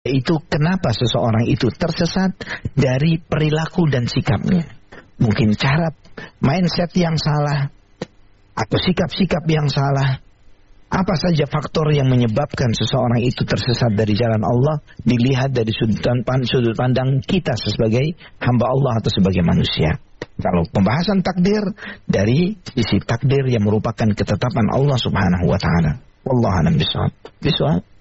Itu kenapa seseorang itu tersesat dari perilaku dan sikapnya. Mungkin cara mindset yang salah atau sikap-sikap yang salah. Apa saja faktor yang menyebabkan seseorang itu tersesat dari jalan Allah dilihat dari sudut pandang kita sebagai hamba Allah atau sebagai manusia. Kalau pembahasan takdir dari sisi takdir yang merupakan ketetapan Allah Subhanahu wa taala. Wallahu a'lam bishawab.